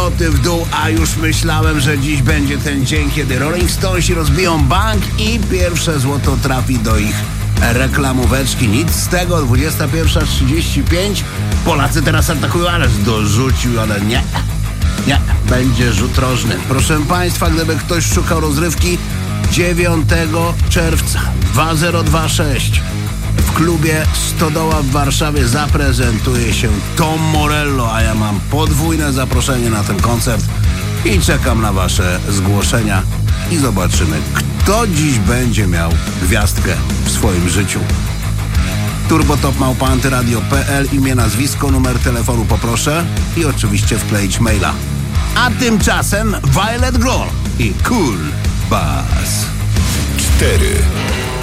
zł w dół, a już myślałem, że dziś będzie ten dzień, kiedy Rolling Stonesi rozbiją bank i pierwsze złoto trafi do ich reklamóweczki. Nic z tego, 21:35. Polacy teraz atakują, ale dorzucił, ale nie, będzie rzut rożny. Proszę Państwa, gdyby ktoś szukał rozrywki, 9 czerwca 2026 w klubie Stodoła w Warszawie zaprezentuje się Tom Morello, a ja mam podwójne zaproszenie na ten koncert i czekam na Wasze zgłoszenia i zobaczymy, kto dziś będzie miał gwiazdkę w swoim życiu. turbotop@antyradio.pl, imię, nazwisko, numer telefonu poproszę i oczywiście wkleić maila. A tymczasem Violet Grohl i Cool Bass. 4.